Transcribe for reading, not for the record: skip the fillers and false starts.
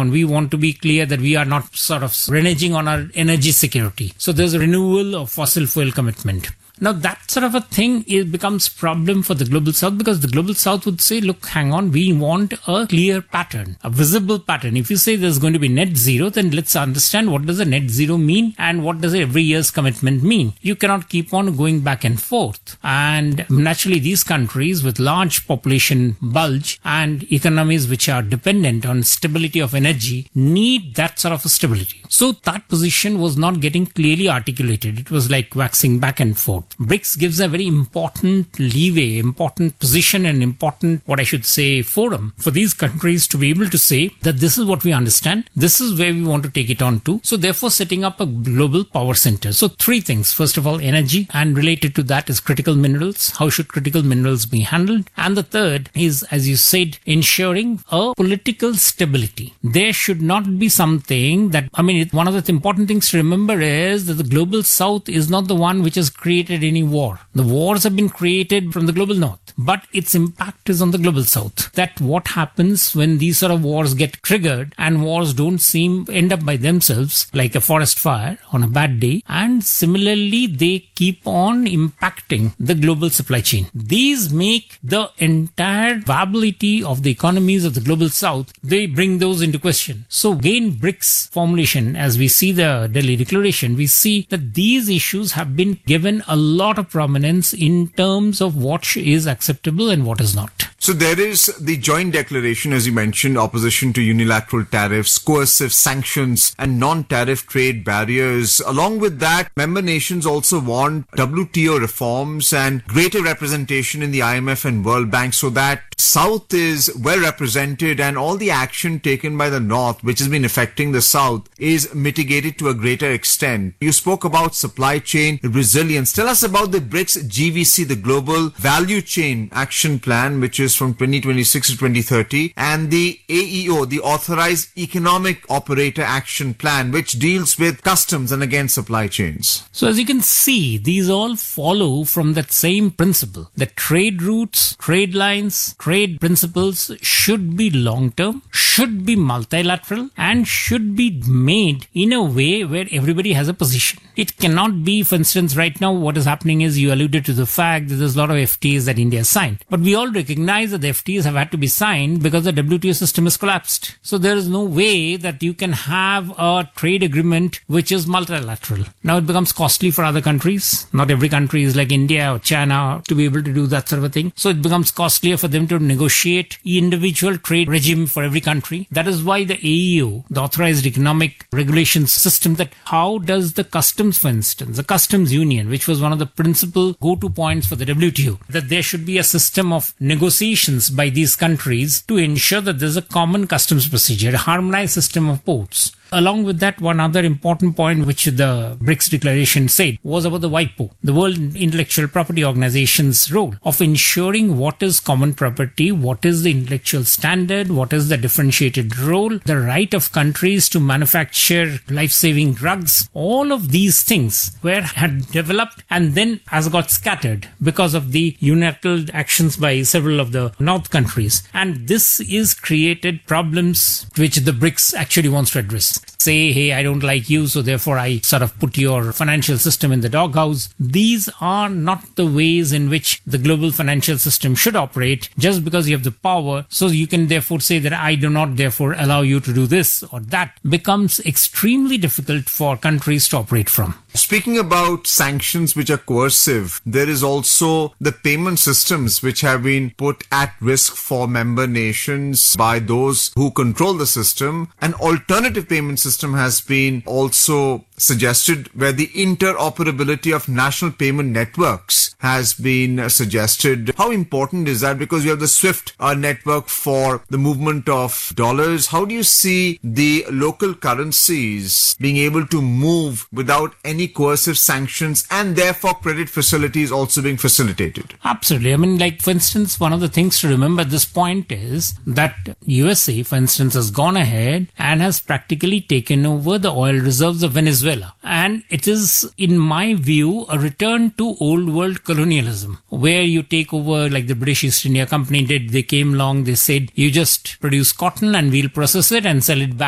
on. We want to be clear that we are not sort of reneging on our energy security. So there's a renewal of fossil fuel commitment. Now, that sort of a thing becomes problem for the Global South, because the Global South would say, look, hang on, we want a clear pattern, a visible pattern. If you say there's going to be net zero, then let's understand what does a net zero mean and what does every year's commitment mean. You cannot keep on going back and forth. And naturally, these countries with large population bulge and economies which are dependent on stability of energy need that sort of a stability. So that position was not getting clearly articulated. It was like waxing back and forth. BRICS gives a very important leeway, important position and important, what I should say, forum for these countries to be able to say that this is what we understand, this is where we want to take it on to. So therefore setting up a global power center. So three things. First of all, energy, and related to that is critical minerals. How should critical minerals be handled? And the third is, as you said, ensuring a political stability. There should not be something that, one of the important things to remember is that the Global South is not the one which has created any war. The wars have been created from the Global North, but its impact is on the Global South. That what happens when these sort of wars get triggered, and wars don't end up by themselves like a forest fire on a bad day, and similarly they keep on impacting the global supply chain. These make the entire viability of the economies of the Global South, they bring those into question. So again, BRICS formulation, as we see the Delhi Declaration, we see that these issues have been given a lot of prominence in terms of what is acceptable and what is not. So there is the joint declaration, as you mentioned, opposition to unilateral tariffs, coercive sanctions, and non-tariff trade barriers. Along with that, member nations also want WTO reforms and greater representation in the IMF and World Bank, so that South is well represented and all the action taken by the North, which has been affecting the South, is mitigated to a greater extent. You spoke about supply chain resilience. Tell us about the BRICS GVC, the Global Value Chain Action Plan, which is from 2026 to 2030, and the AEO, the Authorized Economic Operator Action Plan, which deals with customs and again supply chains. So as you can see, these all follow from that same principle. The trade routes, trade lines, trade principles should be long-term, should be multilateral, and should be made in a way where everybody has a position. It cannot be, for instance, right now what is happening is, you alluded to the fact that there's a lot of FTAs that India has signed. But we all recognize that the FTAs have had to be signed because the WTO system has collapsed. So there is no way that you can have a trade agreement which is multilateral. Now it becomes costly for other countries. Not every country is like India or China to be able to do that sort of a thing. So it becomes costlier for them to negotiate individual trade regime for every country. That is why the AEO, the Authorized Economic Regulations System, that how does the customs, for instance, the customs union, which was one of the principal go-to points for the WTO, that there should be a system of negotiations by these countries to ensure that there's a common customs procedure, a harmonized system of ports. Along with that, one other important point which the BRICS declaration said was about the WIPO, the World Intellectual Property Organization's role of ensuring what is common property, what is the intellectual standard, what is the differentiated role, the right of countries to manufacture life-saving drugs. All of these things had developed and then has got scattered because of the unilateral actions by several of the North countries. And this is created problems which the BRICS actually wants to address. Say, hey, I don't like you, so therefore I sort of put your financial system in the doghouse. These are not the ways in which the global financial system should operate. Just because you have the power, so you can therefore say that I do not therefore allow you to do this or that, becomes extremely difficult for countries to operate from. Speaking about sanctions which are coercive, there is also the payment systems which have been put at risk for member nations by those who control the system. An alternative payment system has been also suggested, where the interoperability of national payment networks has been suggested. How important is that? Because you have the SWIFT network for the movement of dollars. How do you see the local currencies being able to move without any coercive sanctions, and therefore credit facilities also being facilitated? Absolutely. I mean, like, for instance, one of the things to remember at this point is that USA, for instance, has gone ahead and has practically taken over the oil reserves of Venezuela. And it is, in my view, a return to old world colonialism, where you take over like the British East India Company did. They came along, they said, you just produce cotton and we'll process it and sell it back